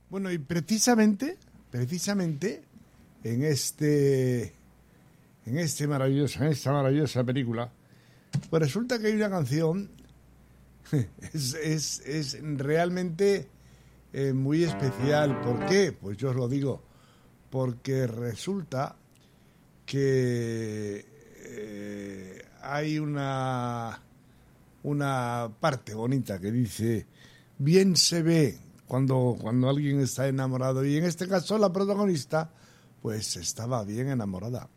Bueno, y precisamente en esta maravillosa película, pues resulta que hay una canción es realmente muy especial. ¿Por qué? Pues yo os lo digo, porque resulta que hay una parte bonita que dice: bien se ve cuando alguien está enamorado, y en este caso la protagonista pues estaba bien enamorada.